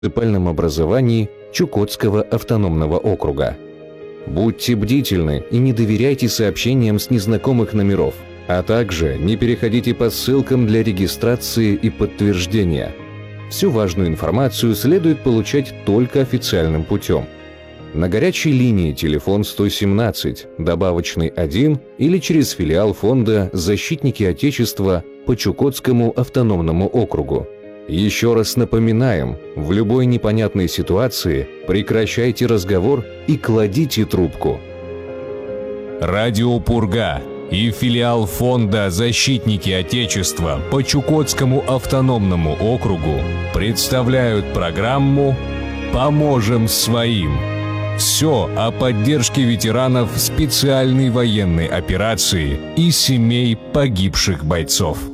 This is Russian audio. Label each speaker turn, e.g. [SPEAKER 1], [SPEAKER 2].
[SPEAKER 1] муниципальном образовании Чукотского автономного округа. Будьте бдительны и не доверяйте сообщениям с незнакомых номеров, а также не переходите по ссылкам для регистрации и подтверждения. Всю важную информацию следует получать только официальным путем. На горячей линии телефон 117, добавочный 1 или через филиал фонда «Защитники Отечества» по Чукотскому автономному округу. Еще раз напоминаем, в любой непонятной ситуации прекращайте разговор и кладите трубку.
[SPEAKER 2] Радио «Пурга» и филиал фонда «Защитники Отечества» по Чукотскому автономному округу представляют программу «Поможем своим». Все о поддержке ветеранов специальной военной операции и семей погибших бойцов.